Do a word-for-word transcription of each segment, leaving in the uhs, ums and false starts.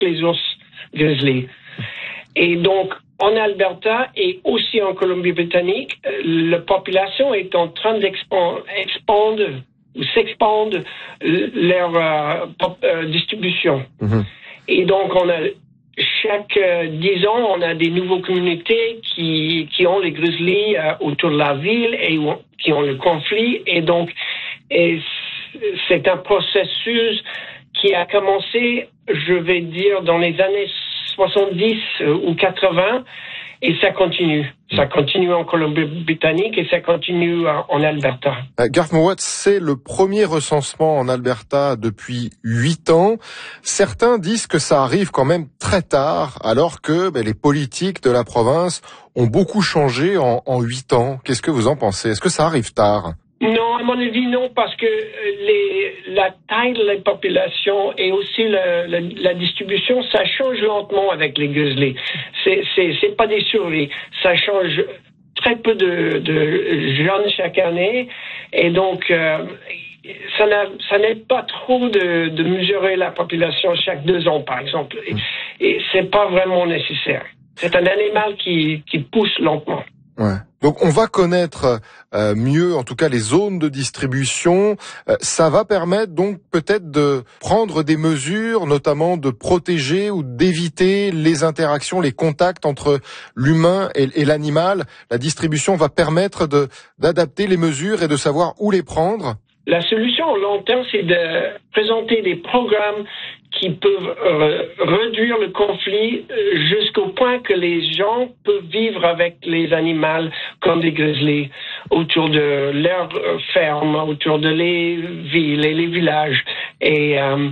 les ours grizzly. Et donc, en Alberta et aussi en Colombie-Britannique, la population est en train d'expandre ou s'expandre leur euh, pop, euh, distribution. Mm-hmm. Et donc, on a chaque euh, dix ans, on a des nouvelles communautés qui qui ont les grizzlies euh, autour de la ville et où, qui ont le conflit. Et donc, et c'est un processus qui a commencé, je vais dire, dans les années soixante-dix ou quatre-vingts, et ça continue. Ça continue en Colombie-Britannique et ça continue en Alberta. Euh, Garth Mowat, c'est le premier recensement en Alberta depuis huit ans. Certains disent que ça arrive quand même très tard, alors que ben, les politiques de la province ont beaucoup changé en, en huit ans. Qu'est-ce que vous en pensez? Est-ce que ça arrive tard? Non, à mon avis, non, parce que les, la taille de la population et aussi la, la, la distribution, ça change lentement avec les grizzlies. C'est, c'est, c'est pas des survies. Ça change très peu de, de jeunes chaque année. Et donc, euh, ça, n'a, ça n'aide pas trop de, de mesurer la population chaque deux ans, par exemple. Et, et c'est pas vraiment nécessaire. C'est un animal qui, qui pousse lentement. Ouais. Donc on va connaître euh, mieux, en tout cas, les zones de distribution. Euh, ça va permettre donc peut-être de prendre des mesures, notamment de protéger ou d'éviter les interactions, les contacts entre l'humain et, et l'animal. La distribution va permettre de d'adapter les mesures et de savoir où les prendre. La solution à long terme, c'est de présenter des programmes qui peuvent euh, réduire le conflit euh, jusqu'au point que les gens peuvent vivre avec les animaux comme des grizzlies autour de leurs fermes, autour de les villes et les villages. Et euh,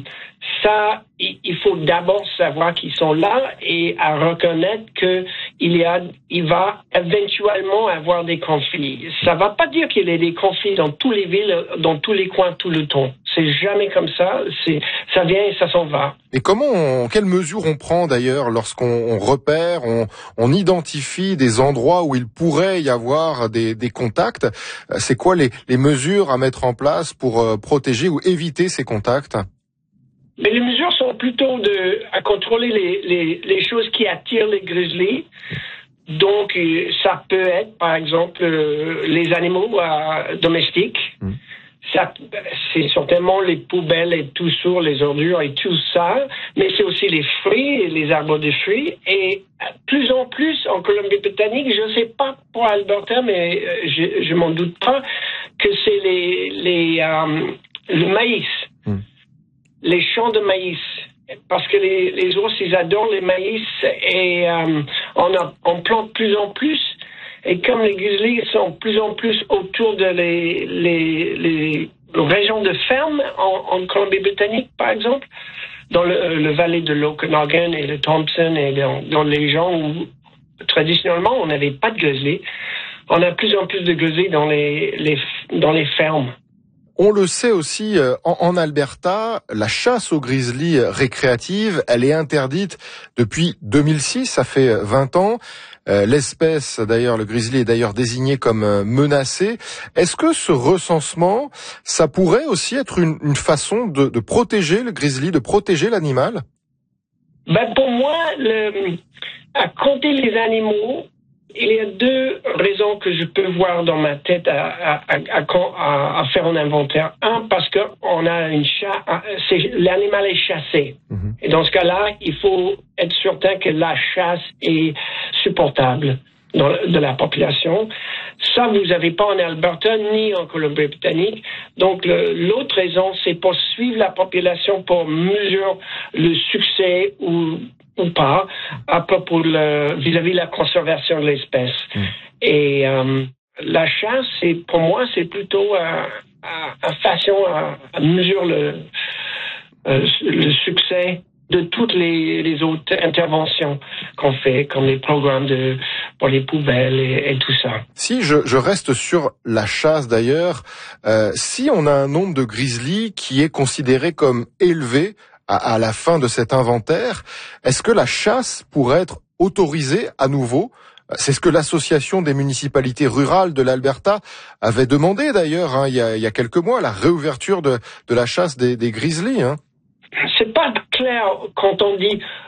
ça, il faut d'abord savoir qu'ils sont là et à reconnaître que il y a, il va éventuellement avoir des conflits. Ça va pas dire qu'il y a des conflits dans toutes les villes, dans tous les coins, tout le temps. C'est jamais comme ça. C'est, ça vient et ça s'en va. Et comment, on, quelles mesures on prend d'ailleurs lorsqu'on on repère, on, on identifie des endroits où il pourrait y avoir des, des contacts? C'est quoi les, les mesures à mettre en place pour euh, protéger ou éviter ces contacts? Mais les mesures sont plutôt de à contrôler les, les, les choses qui attirent les grizzlies. Donc, ça peut être, par exemple, euh, les animaux euh, domestiques. Mm. Ça, c'est certainement les poubelles et tout sur les ordures et tout ça, mais c'est aussi les fruits et les arbres de fruits. Et plus en plus, en Colombie-Britannique, je ne sais pas pour Alberta, mais je, je m'en doute pas, que c'est les, les, euh, le maïs. Mm. Les champs de maïs, parce que les, les ours, ils adorent les maïs et euh, on, a, on plante plus en plus. Et comme les grizzlies sont plus en plus autour de les, les, les régions de ferme en, en Colombie-Britannique, par exemple, dans le, le vallée de l'Okanagan et le Thompson et dans, dans les gens où traditionnellement on n'avait pas de grizzlies, on a plus en plus de grizzlies dans les, les, dans les fermes. On le sait aussi, en, en Alberta, la chasse aux grizzlies récréative, elle est interdite depuis deux mille six, ça fait vingt ans. Euh, l'espèce, d'ailleurs, le grizzly est d'ailleurs désigné comme euh, menacé. Est-ce que ce recensement, ça pourrait aussi être une, une façon de, de protéger le grizzly, de protéger l'animal? Ben pour moi, le, à compter les animaux, il y a deux raisons que je peux voir dans ma tête à, à, à, à, à faire un inventaire. Un, parce que on a une chasse, c'est, l'animal est chassé. Mm-hmm. Et dans ce cas-là, il faut être certain que la chasse est supportable dans, de la population. Ça, vous n'avez pas en Alberta ni en Colombie-Britannique. Donc, le, l'autre raison, c'est pour suivre la population pour mesurer le succès ou ou pas, à propos de le, vis-à-vis de la conservation de l'espèce. Mmh. Et euh, la chasse, c'est, pour moi, c'est plutôt à, à, à façon à, à mesurer le, euh, le succès de toutes les, les autres interventions qu'on fait, comme les programmes de, pour les poubelles et, et tout ça. Si je, je reste sur la chasse d'ailleurs, euh, si on a un nombre de grizzlies qui est considéré comme élevé, à la fin de cet inventaire, est-ce que la chasse pourrait être autorisée à nouveau? C'est ce que l'association des municipalités rurales de l'Alberta avait demandé d'ailleurs, hein, il, y a, il y a quelques mois, la réouverture de, de la chasse des, des grizzlies. Hein. C'est pas clair quand on dit